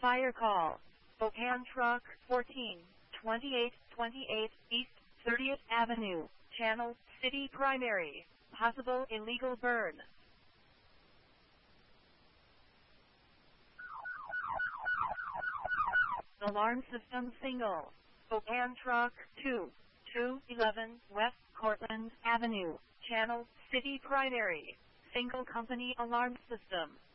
Fire call. Spokane Truck 142828 East 30th Avenue. Channel City Primary. Possible illegal burn. Alarm system single. Spokane Truck 2211 West Cortland Avenue. Channel City Primary. Single company alarm system.